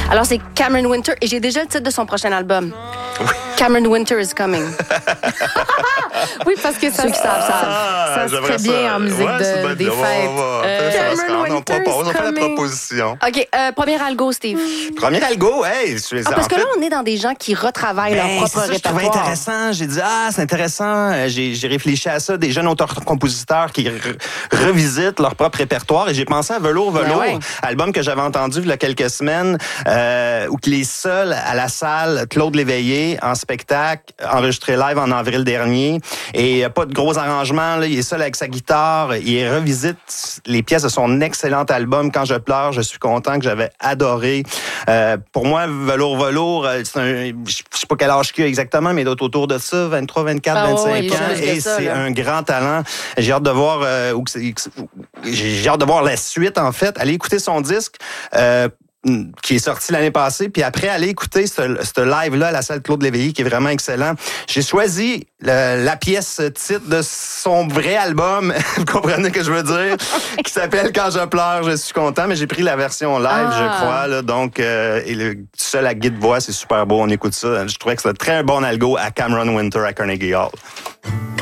Alors, c'est Cameron Winter et j'ai déjà le titre de son prochain album. Oui. Cameron Winter is coming. Oui, parce que ça, ceux qui savent. Ça se fait bien en musique des fêtes. Cameron Winter is on fait la coming. proposition. OK, premier algo, Steve. Premier algo, parce que là, on est dans des gens qui retravaillent leur propre répertoire. Je trouvais intéressant. J'ai dit, c'est intéressant. J'ai réfléchi à ça. Des jeunes auteurs-compositeurs qui revisitent leur propre répertoire. Et j'ai pensé à Velours, album que j'avais entendu il y a quelques semaines, où les seuls à la salle, Claude Léveillé, en spectacle, enregistré live en avril dernier. Et il n'y a pas de gros arrangements. Là. Il est seul avec sa guitare. Il revisite les pièces de son excellent album. Quand je pleure, je suis content, que j'avais adoré. Pour moi, Velours, c'est je sais pas quel âge qu'il a exactement, mais il doit être autour de ça, 23, 24, 25 ans. Et c'est un grand talent. J'ai hâte de voir j'ai hâte de voir la suite, en fait. Allez écouter son disque. Qui est sorti l'année passée, puis après, aller écouter ce live-là à la salle Claude Léveillé, qui est vraiment excellent. J'ai choisi la pièce titre de son vrai album, vous comprenez ce que je veux dire, qui s'appelle « Quand je pleure, je suis content », mais j'ai pris la version live, je crois, là, donc, et le seul à guide-voix, c'est super beau, on écoute ça. Je trouvais que c'était un très bon algo à Cameron Winter à Carnegie Hall.